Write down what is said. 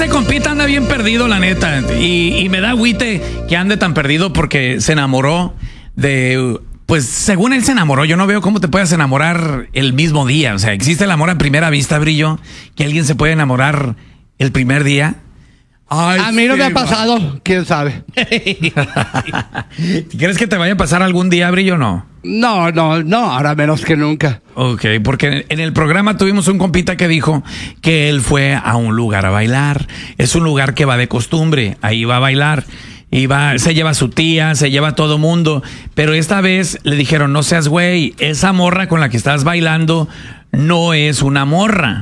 este compita anda bien perdido, la neta. Y me da agüite que ande tan perdido porque se enamoró de... Pues según él se enamoró, yo no veo cómo te puedes enamorar el mismo día. O sea, ¿existe el amor a primera vista, Brillo? ¿Que alguien se puede enamorar el primer día? Ay, a mí no me ha pasado, quién sabe. ¿Quieres que te vaya a pasar algún día, Brillo, o no? No, ahora menos que nunca. Ok, porque en el programa tuvimos un compita que dijo que él fue a un lugar a bailar. Es un lugar que va de costumbre, ahí va a bailar. Se lleva a su tía, se lleva a todo mundo. Pero esta vez le dijeron, no seas güey, esa morra con la que estás bailando no es una morra.